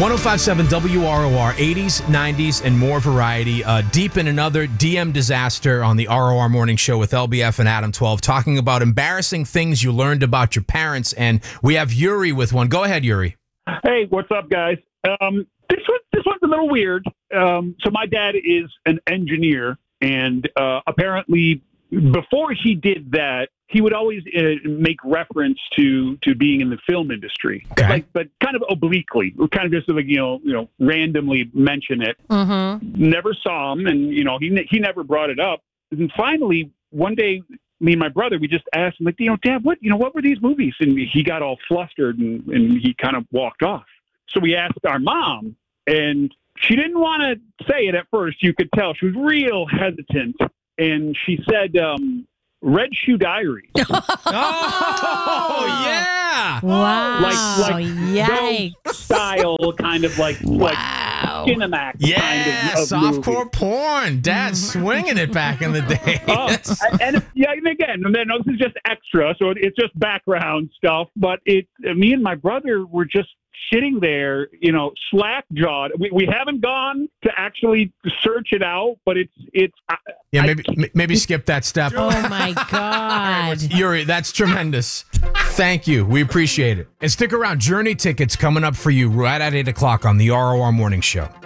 1057 WROR, 80s, 90s, and more variety. Deep in another DM disaster on the ROR Morning Show with LBF and Adam 12, talking about embarrassing things you learned about your parents. And we have Yuri with one. Go ahead, Yuri. Hey, what's up, guys? This one's a little weird. So my dad is an engineer, and apparently before he did that, he would always make reference to being in the film industry, Okay. but kind of obliquely, kind of just like randomly mention it. Mm-hmm. Never saw him, and he never brought it up. And finally, one day, me and my brother, we just asked him, like, Dad, what were these movies? And he got all flustered and he kind of walked off. So we asked our mom, and she didn't want to say it at first. You could tell she was real hesitant, and she said, Red Shoe Diaries. Oh, yeah. Wow. Like Yikes. those style, kind of like Cinemax Yeah, kind of softcore movie. porn. Dad's swinging it back in the day. And again, this is just extra, so it's just background stuff. But me and my brother were just sitting there, slack-jawed. We haven't gone to actually search it out, but it's. Yeah, maybe skip that step. Oh, my God. Yuri, that's tremendous. Thank you. We appreciate it. And stick around. Journey tickets coming up for you right at 8 o'clock on the ROR Morning Show.